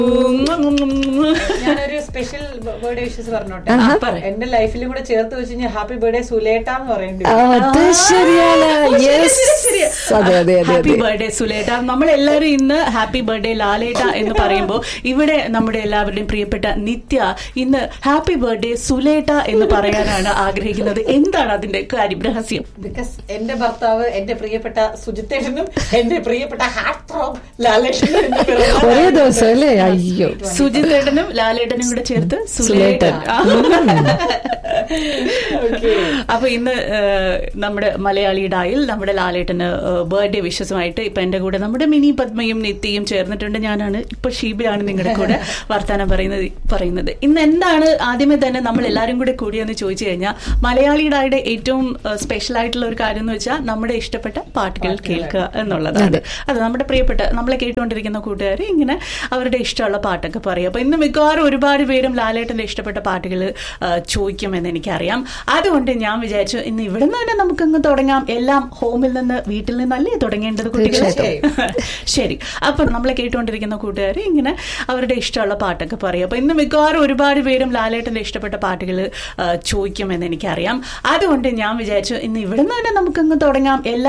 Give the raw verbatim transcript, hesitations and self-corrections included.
ഞാനൊരു special birthday wishes പറഞ്ഞോട്ടെ. എന്റെ ലൈഫിലും കൂടെ ചേർത്ത് വെച്ച് കഴിഞ്ഞാൽ ഹാപ്പി ബർത്ത്ഡേ സുലേട്ടാന്ന് പറയേണ്ടി. Happy birthday സുലേട്ട. നമ്മളെല്ലാവരും ഇന്ന് ഹാപ്പി ബർത്ത്ഡേ ലാലേട്ട എന്ന് പറയുമ്പോൾ ഇവിടെ നമ്മുടെ എല്ലാവരുടെയും പ്രിയപ്പെട്ട നിത്യ ഇന്ന് ഹാപ്പി ബർത്ത്ഡേ സുലേട്ട എന്ന് പറയാനാണ് ആഗ്രഹിക്കുന്നത്. എന്താണ് അതിന്റെ കാര്യം, രഹസ്യം? ബിക്കോസ് എന്റെ ഭർത്താവ് എന്റെ പ്രിയപ്പെട്ട സുജിത്തേട്ടനും എന്റെ പ്രിയപ്പെട്ട ഹാർട്ട് ത്രോബ് ലാലേട്ടനും ഒരേ ദിവസം അല്ലേ? അയ്യോ, സുജിത്തേട്ടനും ലാലേട്ടനും കൂടെ ചേർത്ത് സുലേട്ടൻ. അപ്പൊ ഇന്ന് നമ്മുടെ മലയാളി ഡായിൽ നമ്മുടെ ലാലേട്ടന് ബർത്ത്ഡേ വിഷസുമായിട്ട് ഇപ്പൊ എന്റെ കൂടെ നമ്മുടെ മിനി പത്മയും നിത്യയും ചേർന്നിട്ടുണ്ട്. ഞാനാണ് ഇപ്പൊ ഷീബയാണ് നിങ്ങളുടെ കൂടെ വർത്താനം പറയുന്നത് പറയുന്നത് ഇന്ന് എന്താണ് ആദ്യമേ തന്നെ നമ്മൾ എല്ലാവരും കൂടെ കൂടിയെന്ന് ചോദിച്ചു കഴിഞ്ഞാൽ മലയാളി ഡായുടെ ഏറ്റവും സ്പെഷ്യൽ ആയിട്ടുള്ള ഒരു കാര്യം എന്ന് വെച്ചാൽ നമ്മുടെ ഇഷ്ടപ്പെട്ട പാട്ടുകൾ കേൾക്കുക എന്നുള്ളതാണ്. അത് നമ്മുടെ പ്രിയപ്പെട്ട നമ്മളെ കേട്ടുകൊണ്ടിരിക്കുന്ന കൂട്ടുകാർ ഇങ്ങനെ അവരുടെ ഇഷ്ടമുള്ള പാട്ടൊക്കെ പറയും. അപ്പൊ ഇന്ന് മിക്കവാറും ഒരുപാട് പേരും ലാലേട്ടന്റെ ഇഷ്ടപ്പെട്ട പാട്ടുകൾ ചോദിക്കുമെന്ന് എനിക്കറിയാം. അതുകൊണ്ട് ഞാൻ വിചാരിച്ചു ഇന്ന് ഇവിടെ നിന്ന് തന്നെ നമുക്കങ്ങ് തുടങ്ങാം. എല്ലാം ഹോമിൽ നിന്ന് വീട്ടിൽ നിന്നല്ലേ തുടങ്ങേണ്ടത് കുട്ടികളെ? ശരി. അപ്പൊ നമ്മളെ കേട്ടുകൊണ്ടിരിക്കുന്ന കൂട്ടുകാർ ഇങ്ങനെ അവരുടെ ഇഷ്ടമുള്ള പാട്ടൊക്കെ പറയും. അപ്പൊ ഇന്ന് മിക്കവാറും ഒരുപാട് പേരും ലാലേട്ടന്റെ ഇഷ്ടപ്പെട്ട പാട്ടുകൾ ചോദിക്കുമെന്ന് എനിക്കറിയാം. അതുകൊണ്ട് ഞാൻ വിചാരിച്ചു ഇന്ന് ഇവിടെ നിന്ന് തന്നെ നമുക്കങ്ങ് തുടങ്ങാം. എല്ലാം